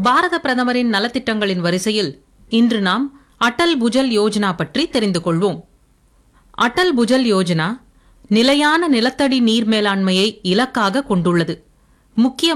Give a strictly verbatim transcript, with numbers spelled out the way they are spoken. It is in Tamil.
பாரத பிரதமரின் நலத்திட்டங்களின் வரிசையில் இன்று நாம் அடல் புஜல் யோஜனா பற்றி தெரிந்து கொள்வோம். அடல் புஜல் யோஜனா நிலையான நிலத்தடி நீர் மேலாண்மையை இலக்காக கொண்டுள்ளது. முக்கிய